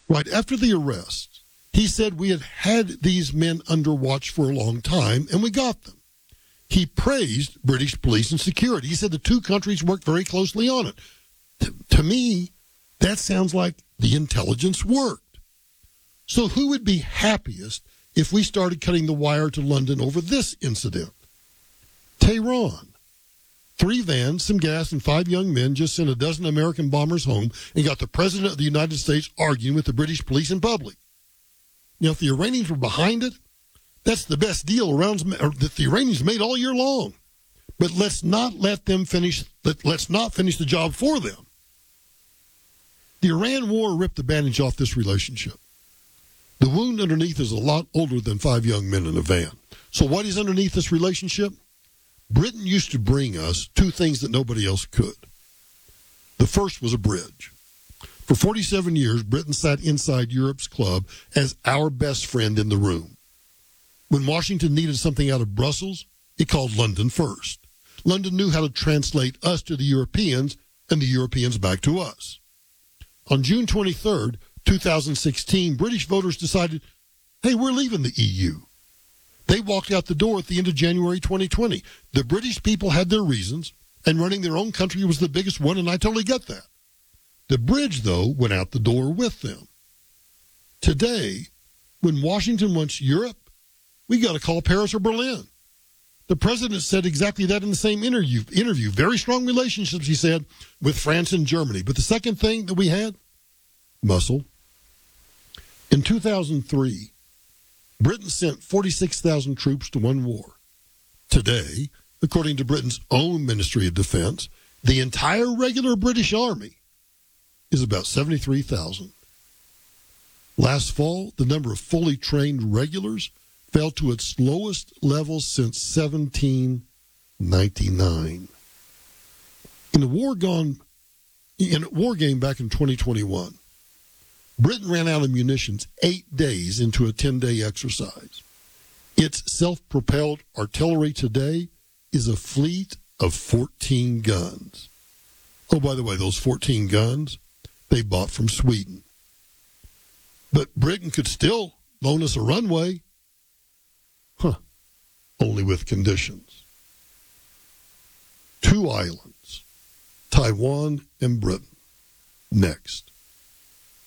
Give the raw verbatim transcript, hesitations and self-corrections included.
Right after the arrest, he said we had had these men under watch for a long time, and we got them. He praised British police and security. He said the two countries worked very closely on it. To, to me, that sounds like the intelligence worked. So who would be happiest if we started cutting the wire to London over this incident? Tehran. Three vans, some gas, and five young men just sent a dozen American bombers home and got the President of the United States arguing with the British police in public. Now, if the Iranians were behind it, that's the best deal around that the Iranians made all year long. But let's not let them finish. Let, let's not finish the job for them. The Iran war ripped the bandage off this relationship. The wound underneath is a lot older than five young men in a van. So what is underneath this relationship? Britain used to bring us two things that nobody else could. The first was a bridge. For forty-seven years, Britain sat inside Europe's club as our best friend in the room. When Washington needed something out of Brussels, it called London first. London knew how to translate us to the Europeans and the Europeans back to us. On June twenty-third, two thousand sixteen, British voters decided, hey, we're leaving the E U. They walked out the door at the end of January twenty twenty. The British people had their reasons, and running their own country was the biggest one, and I totally get that. The bridge, though, went out the door with them. Today, when Washington wants Europe, we got to call Paris or Berlin. The president said exactly that in the same interview. Interview, very strong relationships, he said, with France and Germany. But the second thing that we had, muscle. In two thousand three, Britain sent forty-six thousand troops to one war. Today, according to Britain's own Ministry of Defense, the entire regular British Army is about seventy-three thousand. Last fall, the number of fully trained regulars fell to its lowest level since seventeen ninety-nine. In a war gone, in a war game back in twenty twenty-one, Britain ran out of munitions eight days into a ten-day exercise. Its self-propelled artillery today is a fleet of fourteen guns. Oh, by the way, those fourteen guns, they bought from Sweden. But Britain could still loan us a runway. Huh. Only with conditions. Two islands, Taiwan and Britain. Next.